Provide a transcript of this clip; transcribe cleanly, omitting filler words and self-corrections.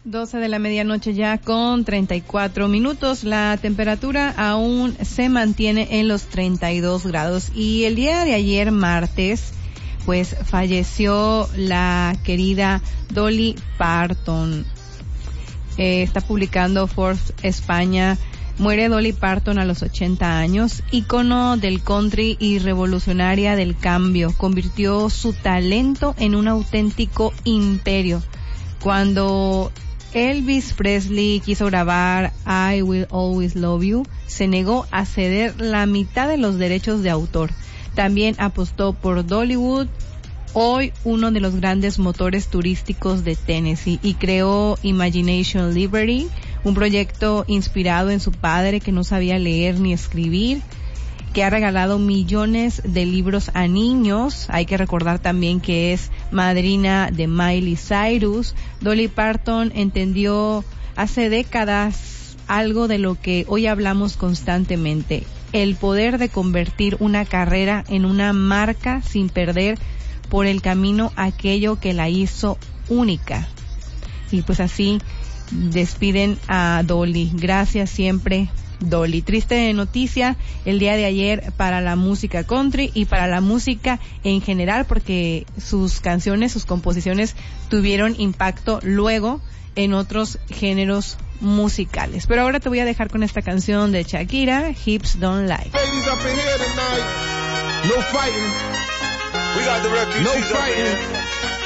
12 de la medianoche ya con 34 minutos. La temperatura aún se mantiene en los 32 grados. Y el día de ayer, martes, pues falleció la querida Dolly Parton. Está publicando Forbes España. Muere Dolly Parton a los 80 años, ícono del country y revolucionaria del cambio. Convirtió su talento en un auténtico imperio. Cuando Elvis Presley quiso grabar I Will Always Love You, se negó a ceder la mitad de los derechos de autor. También apostó por Dollywood, hoy uno de los grandes motores turísticos de Tennessee, y creó Imagination Library, un proyecto inspirado en su padre que no sabía leer ni escribir, que ha regalado millones de libros a niños. Hay que recordar también que es madrina de Miley Cyrus. Dolly Parton entendió hace décadas algo de lo que hoy hablamos constantemente: el poder de convertir una carrera en una marca sin perder por el camino aquello que la hizo única. Y pues así despiden a Dolly. Gracias siempre, Dolly. Triste noticia el día de ayer para la música country y para la música en general, porque sus canciones, sus composiciones tuvieron impacto luego en otros géneros musicales. Pero ahora te voy a dejar con esta canción de Shakira, Hips Don't Lie. Ladies up in here tonight. No fighting. We got the refugees. No fighting.